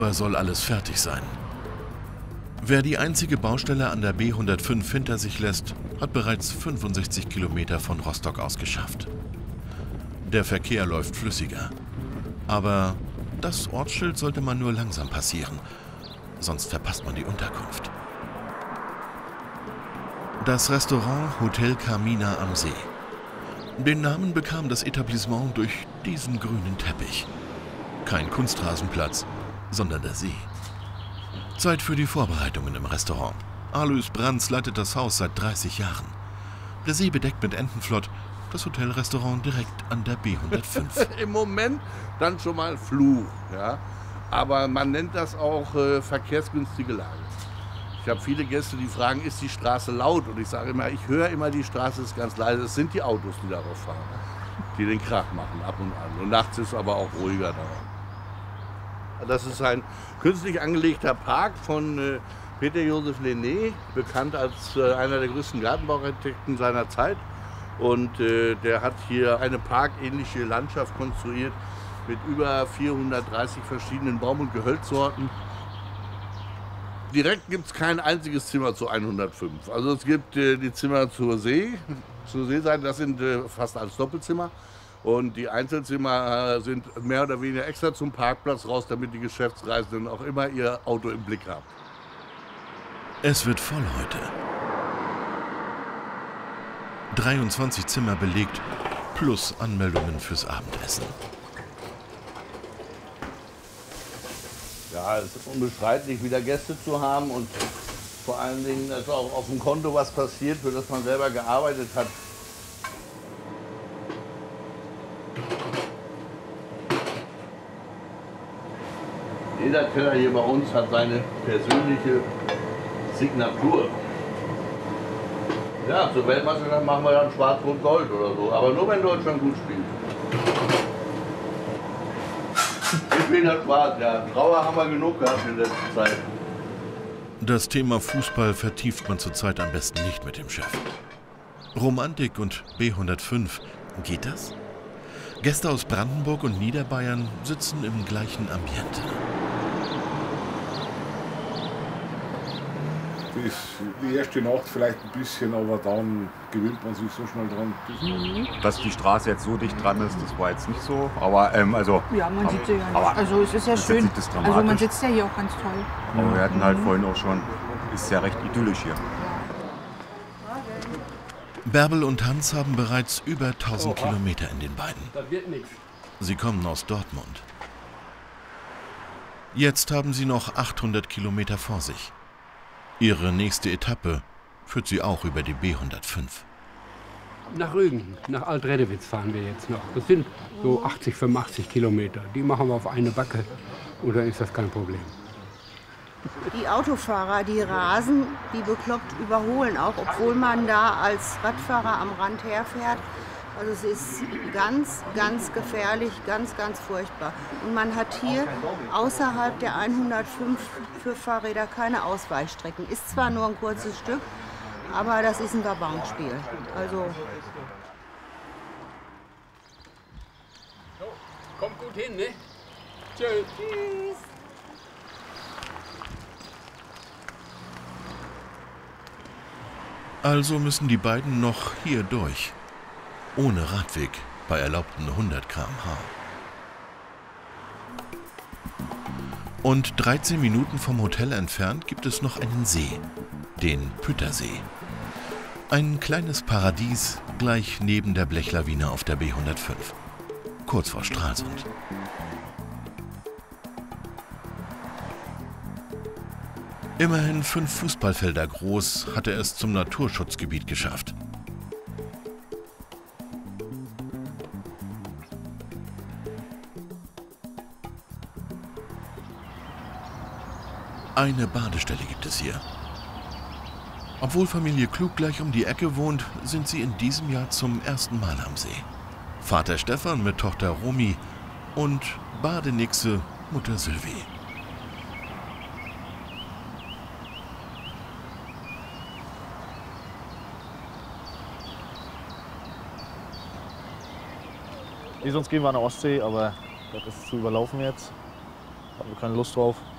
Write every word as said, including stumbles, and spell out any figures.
soll alles fertig sein. Wer die einzige Baustelle an der B hundertfünf hinter sich lässt, hat bereits fünfundsechzig Kilometer von Rostock aus geschafft. Der Verkehr läuft flüssiger. Aber das Ortsschild sollte man nur langsam passieren, sonst verpasst man die Unterkunft. Das Restaurant Hotel Carmina am See. Den Namen bekam das Etablissement durch diesen grünen Teppich. Kein Kunstrasenplatz, sondern der See. Zeit für die Vorbereitungen im Restaurant. Alois Brands leitet das Haus seit dreißig Jahren. Der See bedeckt mit Entenflott das Hotelrestaurant direkt an der B hundertfünf. Im Moment dann schon mal Fluch, ja. Aber man nennt das auch äh, verkehrsgünstige Lage. Ich habe viele Gäste, die fragen, ist die Straße laut? Und ich sage immer, ich höre immer, die Straße ist ganz leise. Es sind die Autos, die darauf fahren, die den Krach machen ab und an. Und nachts ist aber auch ruhiger da. Das ist ein künstlich angelegter Park von äh, Peter Joseph Lenné, bekannt als äh, einer der größten Gartenbauarchitekten seiner Zeit. Und äh, der hat hier eine parkähnliche Landschaft konstruiert mit über vierhundertdreißig verschiedenen Baum- und Gehölzsorten. Direkt gibt es kein einziges Zimmer zu hundertfünf. Also es gibt äh, die Zimmer zur See, zur Seeseite, das sind äh, fast alles Doppelzimmer. Und die Einzelzimmer äh, sind mehr oder weniger extra zum Parkplatz raus, damit die Geschäftsreisenden auch immer ihr Auto im Blick haben. Es wird voll heute. dreiundzwanzig Zimmer belegt, plus Anmeldungen fürs Abendessen. Ja, es ist unbestreitlich, wieder Gäste zu haben und vor allen Dingen, dass auch auf dem Konto was passiert, für das man selber gearbeitet hat. Jeder Keller hier bei uns hat seine persönliche Signatur. Ja, zur Weltmeisterschaft machen wir dann Schwarz-Rot-Gold oder so, aber nur wenn Deutschland gut spielt. Ich bin ja schwarz, ja. Trauer haben wir genug gehabt in letzter Zeit. Das Thema Fußball vertieft man zurzeit am besten nicht mit dem Chef. Romantik und B hundertfünf, geht das? Gäste aus Brandenburg und Niederbayern sitzen im gleichen Ambiente. Das ist die erste Nacht vielleicht ein bisschen, aber dann gewöhnt man sich so schnell dran. Dass die Straße jetzt so dicht dran ist, das war jetzt nicht so. Aber ähm, also. Ja, man sieht sie ja nicht. Aber also es ist ja ist schön. jetzt nicht das Also man dramatisch. sitzt ja hier auch ganz toll. Aber wir hatten halt vorhin auch schon, ist ja recht idyllisch hier. Bärbel und Hans haben bereits über tausend Kilometer in den Beinen. Das wird nichts. Sie kommen aus Dortmund. Jetzt haben sie noch achthundert Kilometer vor sich. Ihre nächste Etappe führt sie auch über die B hundertfünf. Nach Rügen, nach Alt-Reddewitz fahren wir jetzt noch. Das sind so achtzig, fünfundachtzig Kilometer. Die machen wir auf eine Backe und dann ist das kein Problem. Die Autofahrer, die rasen, die bekloppt überholen auch, obwohl man da als Radfahrer am Rand herfährt. Also es ist ganz, ganz gefährlich, ganz, ganz furchtbar. Und man hat hier außerhalb der hundertfünf für Fahrräder keine Ausweichstrecken. Ist zwar nur ein kurzes Stück, aber das ist ein Wabauspiel. Also Kommt gut hin, ne? Tschüss. tschüss. Also müssen die beiden noch hier durch. Ohne Radweg, bei erlaubten hundert Kilometer pro Stunde. Und dreizehn Minuten vom Hotel entfernt gibt es noch einen See, den Püttersee. Ein kleines Paradies gleich neben der Blechlawine auf der B hundertfünf, kurz vor Stralsund. Immerhin fünf Fußballfelder groß hat er es zum Naturschutzgebiet geschafft. Eine Badestelle gibt es hier. Obwohl Familie Klug gleich um die Ecke wohnt, sind sie in diesem Jahr zum ersten Mal am See. Vater Stefan mit Tochter Romy und Badenixe Mutter Sylvie. Nee, sonst gehen wir an der Ostsee, aber das ist zu überlaufen jetzt. Haben wir keine Lust drauf.